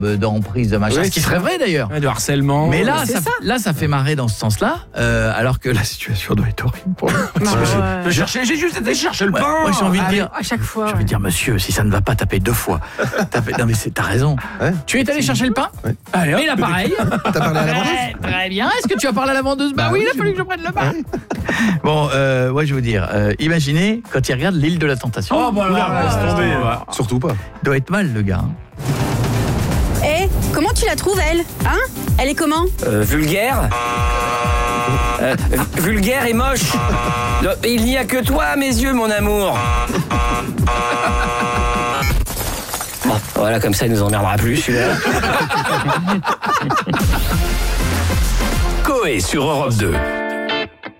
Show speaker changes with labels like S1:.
S1: d'emprise, de machin,
S2: Oui,
S1: ce qui serait vrai d'ailleurs.
S2: De harcèlement.
S1: Mais là, ça fait marrer dans ce sens-là, alors que la situation doit être horrible pour lui.
S2: J'ai juste été chercher le pain.
S1: Moi, j'ai envie de dire,
S3: à chaque fois.
S1: j'ai envie de dire, monsieur, si ça ne va pas, taper 2 fois. Non mais t'as raison.
S4: Ouais.
S1: Tu es allé chercher le pain?
S4: Ouais.
S1: Allez, mais l'appareil.
S4: T'as parlé à la vendeuse?
S1: Très bien. Est-ce que tu as parlé à la vendeuse? Bah oui, il a fallu que je prenne le pain. Bon, moi je vais vous dire, imaginez quand il regarde l'île de la Tentation.
S2: Oh bah là, laisse tomber.
S4: Surtout pas.
S1: Il doit être mal le gars.
S3: Eh, comment tu la trouves, elle? Hein? Elle est comment?
S5: Vulgaire vulgaire et moche. Il n'y a que toi à mes yeux, mon amour. Bon, voilà, comme ça, il nous emmerdera plus, celui-là.
S6: Coé sur Europe 2.